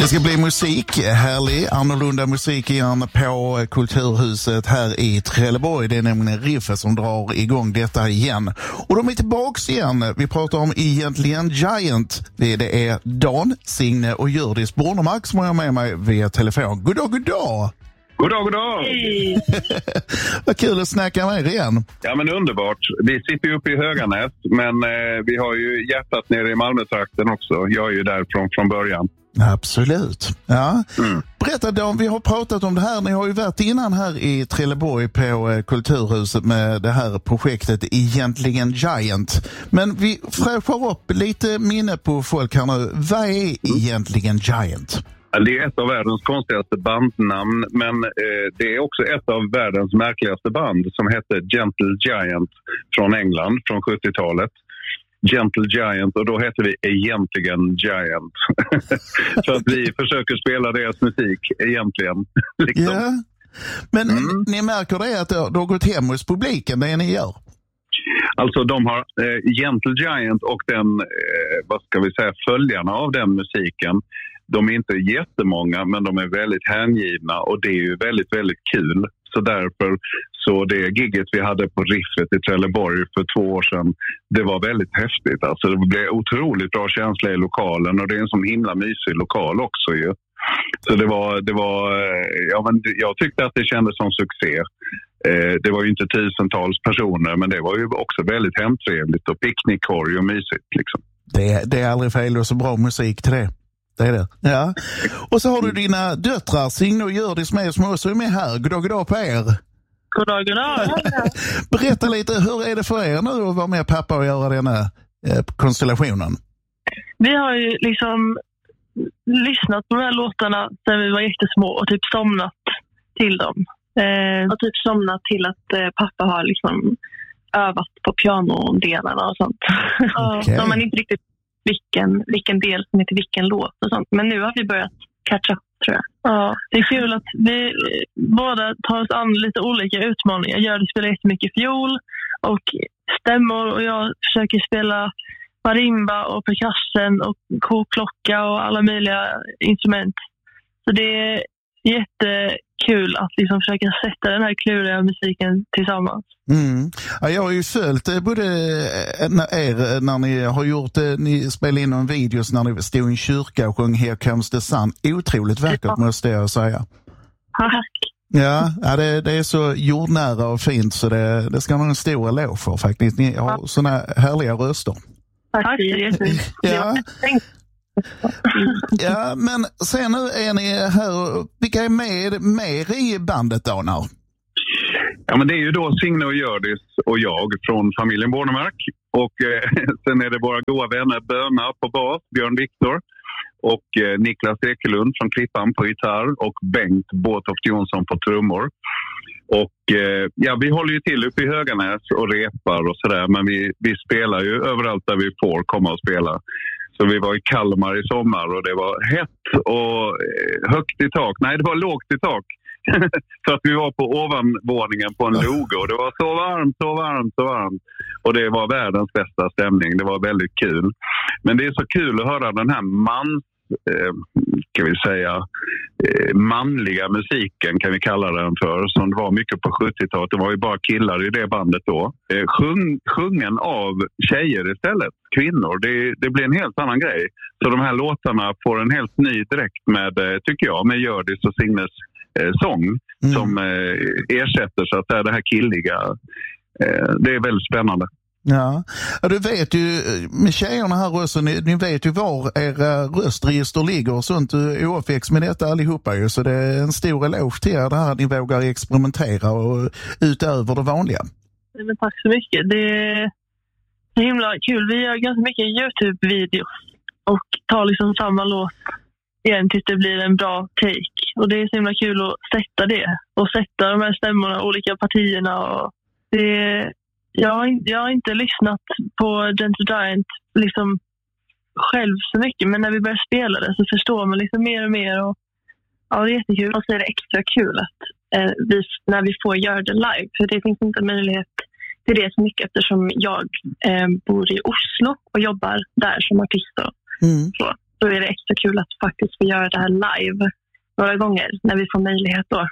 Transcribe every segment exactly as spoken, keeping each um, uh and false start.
Det ska bli musik, härlig, annorlunda musik igen på Kulturhuset här i Trelleborg. Det är nämligen Riffe som drar igång detta igen. Och de är tillbaks igen. Vi pratar om egentligen Giant. Det är Dan, Signe och Hjördis Bornemark som har med mig via telefon. God dag, god dag! God dag, god dag! Hej! Vad kul att snacka med er igen. Ja, men underbart. Vi sitter ju uppe i Höganäs, men eh, vi har ju hjärtat nere i Malmötrakten också. Jag är ju därifrån från början. Absolut. Ja. Mm. Berätta Dan, vi har pratat om det här. Ni har ju varit innan här i Trelleborg på eh, Kulturhuset med det här projektet Egentligen Giant. Men vi fräschar upp lite minne på folk här nu. Vad är Egentligen Giant? Det är ett av världens konstigaste bandnamn, men eh, det är också ett av världens märkligaste band som hette Gentle Giant från England från sjuttiotalet. Gentle Giant, och då heter vi Egentligen Giant. Så att vi försöker spela deras musik egentligen. Liksom. Ja. Men Mm. ni märker det att det har gått hem hos publiken, det ni gör? Alltså de har eh, Gentle Giant och den, eh, vad ska vi säga, följarna av den musiken. De är inte jättemånga, men de är väldigt hängivna och det är ju väldigt, väldigt kul. Så därför, så det gigget vi hade på Riffet i Trelleborg för två år sedan, det var väldigt häftigt. Alltså det blev otroligt bra känsla i lokalen och det är en sån himla mysig lokal också ju. Så det var, det var ja, men jag tyckte att det kändes som succé. Eh, det var ju inte tusentals personer, men det var ju också väldigt hemtrevligt och picknickkorg och mysigt liksom. Det, det är aldrig fel och så bra musik till det. Det är det. Ja. Och så har du dina döttrar, Signe och Hjördis med som också är med här. God dag, god dag på er. God dag, god dag. Berätta lite, hur är det för er nu att vara med pappa och göra denna eh, konstellationen? Vi har ju liksom lyssnat på de här låtarna sedan vi var jättesmå och typ somnat till dem. Eh, och typ somnat till att eh, pappa har liksom övat på pianodelarna och sånt. Okay. Så man inte riktigt vilken, vilken del som är till vilken låt och sånt. Men nu har vi börjat catch up, tror jag. Ja, det är kul att vi båda tar oss an lite olika utmaningar. Jag spelar jättemycket fiol och stämmor och jag försöker spela marimba och percussion och kokklocka och alla möjliga instrument. Så det är jättekul att liksom försöka sätta den här kluriga musiken tillsammans. Mm. Ja, jag har ju följt både er när ni har gjort det, ni spelade in en video när ni stod i en kyrka och sjöng Here Comes the Sun. Otroligt vackert, ja. Måste jag säga. Tack. Ja, ja det, det är så jordnära och fint så det, det ska man en stor eloge för faktiskt. Ni har ja. såna härliga röster. Tack. Ja. Ja, men sen nu är ni här. Vilka är med mer i bandet då nu? Ja, men det är ju då Signe och Hjördis och jag från familjen Bornemark. Och eh, sen är det våra goda vänner Böna på bas, Björn Viktor. Och eh, Niklas Ekelund från Klippan på gitarr. Och Bengt Båtoft Jonsson på trummor. Och eh, ja, vi håller ju till uppe i Höganäs och repar och sådär. Men vi, vi spelar ju överallt där vi får komma och spela. Så vi var i Kalmar i sommar och det var hett och högt i tak. Nej, det var lågt i tak. Så att vi var på ovanvåningen på en loge och det var så varmt, så varmt, så varmt. Och det var världens bästa stämning. Det var väldigt kul. Men det är så kul att höra den här mans, eh, kan vi säga, eh, manliga musiken kan vi kalla den för. Som det var mycket på sjuttiotalet. Det var ju bara killar i det bandet då. Eh, sjung, sjungen av tjejer istället. Kvinnor. Det, det blir en helt annan grej. Så de här låtarna får en helt ny direkt med, tycker jag, med Hjördis och Signes eh, sång mm. som eh, ersätter så att det är det här killiga. Eh, det är väldigt spännande. Ja, ja du vet ju med tjejerna här också, ni, ni vet ju var era röstregister ligger och sånt. Du är uppväxt med detta allihopa ju, så det är en stor eloge till er det här att ni vågar experimentera och utöver det vanliga. Men tack så mycket. Det är Det är himla kul. Vi gör ganska mycket YouTube-videos och tar liksom samma låt igen tills det blir en bra take. Och det är så himla kul att sätta det och sätta de här stämmorna, olika partierna. Och det, jag, har, jag har inte lyssnat på Gentle Giant liksom själv så mycket, men när vi börjar spela det så förstår man liksom mer och mer. Och, ja, det är jättekul. Och så är det extra kul att eh, vi, när vi får göra det live, för det finns inte möjlighet till det så mycket eftersom jag eh, bor i Oslo och jobbar där som artist. Mm. Så, då är det extra kul att faktiskt få göra det här live några gånger när vi får möjlighet då.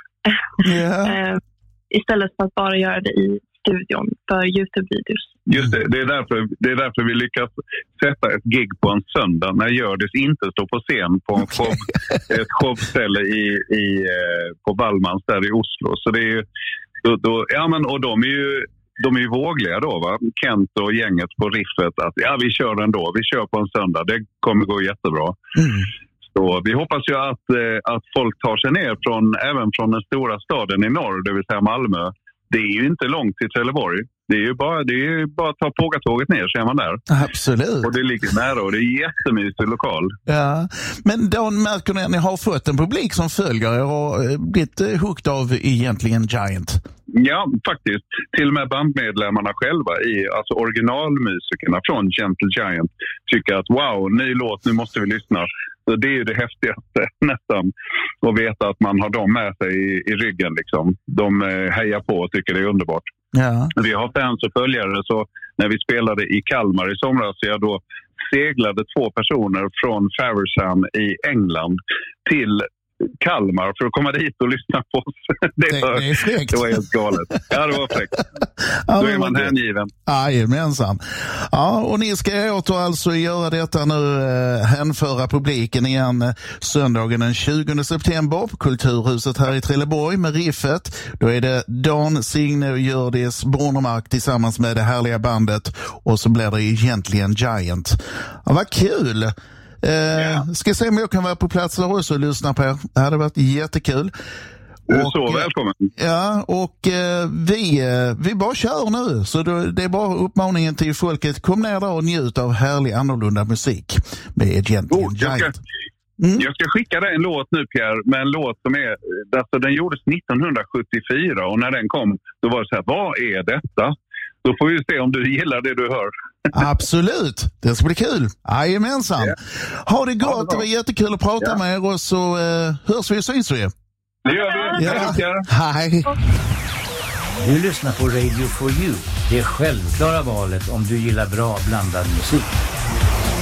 Yeah. Istället för att bara göra det i studion för YouTube-videos. Just det, det är, därför, det är därför vi lyckas sätta ett gig på en söndag när Hjördis inte står på scen på en show, ett showställe i, i, på Wallmans där i Oslo. Så det är ju, då, då, ja, men, och de är ju de är ju vågliga då, va? Kent och gänget på riffet att ja, vi kör den då, vi kör på en söndag, det kommer gå jättebra. Mm. Så vi hoppas ju att, att folk tar sig ner från, även från den stora staden i norr, det vill säga Malmö. Det är ju inte långt till Trelleborg. Det är ju bara, det är bara att ta pågatåget ner så är man där. Absolut. Och det ligger nära och det är jättemysig lokal. Ja, men då märker ni att ni har fått en publik som följer er och blivit hooked av egentligen Giant. Ja, faktiskt. Till och med bandmedlemmarna själva, i, alltså originalmusikerna från Gentle Giant, tycker att wow, ny låt, nu måste vi lyssna. Så det är ju det häftigaste nästan, att veta att man har dem med sig i, i ryggen. Liksom. De hejar på och tycker det är underbart. Ja. Vi har fans och följare, så när vi spelade i Kalmar i somras, så jag då seglade två personer från Faversham i England till Kalmar för att komma dit och lyssna på oss. Det var, det är fräckt. Det var helt galet. Ja, det var fräckt. Ja, då är man hängiven. Jajamensan. Ja, och ni ska åter alltså göra detta nu, eh, hänföra publiken igen eh, söndagen den tjugonde september på Kulturhuset här i Trelleborg med riffet. Då är det Dan, Signe och Hjördis Bornemark tillsammans med det härliga bandet, och så blir det egentligen Giant. Ja, vad kul! Eh, yeah. Ska se om jag kan vara på plats där också och lyssna på er. Det hade varit jättekul. Du är och, så välkommen. Ja, och eh, vi, eh, vi bara kör nu. Så då, det är bara uppmaningen till folket. Kom ner där och njut av härlig annorlunda musik med Egentligen oh, Giant. Jag ska, mm. jag ska skicka dig en låt nu, Pierre, med en låt som är, alltså, den gjordes nittonhundrasjuttiofyra, och när den kom då var det så här, vad är detta? Då får vi se om du gillar det du hör. Absolut, det ska bli kul. Jajamensan. Yeah. Ha det gott, ja, det var jättekul att prata yeah. med er, och så uh, hörs vi och syns vi. Det gör vi. Ja. Hej. Du lyssnar på Radio for You, det självklara valet om du gillar bra blandad musik.